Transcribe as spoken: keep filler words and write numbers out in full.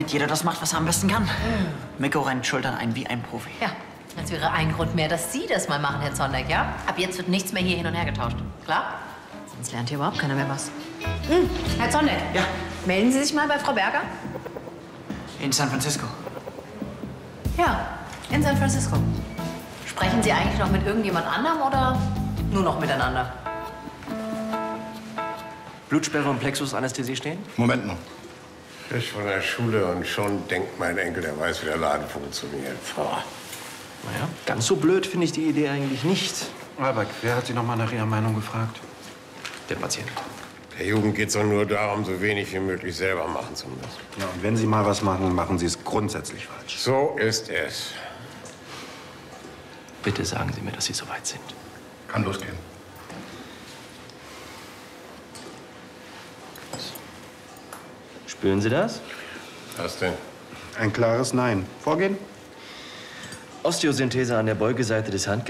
Jeder das macht, was er am besten kann. Mhm. Mikko rennt Schultern ein wie ein Profi. Ja, das wäre ein Grund mehr, dass Sie das mal machen, Herr Zondek, ja? Ab jetzt wird nichts mehr hier hin und her getauscht. Klar? Sonst lernt hier überhaupt keiner mehr was. Mhm. Herr Zondek. Ja? Melden Sie sich mal bei Frau Berger? In San Francisco. Ja, in San Francisco. Sprechen Sie eigentlich noch mit irgendjemand anderem oder nur noch miteinander? Blutsperre und Plexusanästhesie stehen? Moment noch. Frisch von der Schule und schon denkt mein Enkel, der weiß, wie der Laden funktioniert. Boah. Naja, ganz so blöd finde ich die Idee eigentlich nicht. Albert, wer hat Sie noch mal nach Ihrer Meinung gefragt? Der Patient. Der Jugend geht es doch nur darum, so wenig wie möglich selber machen zu müssen. Ja, und wenn Sie mal was machen, machen Sie es grundsätzlich falsch. So ist es. Bitte sagen Sie mir, dass Sie soweit sind. Kann losgehen. Spüren Sie das? Was denn? Ein klares Nein. Vorgehen? Osteosynthese an der Beugeseite des Handgelenks.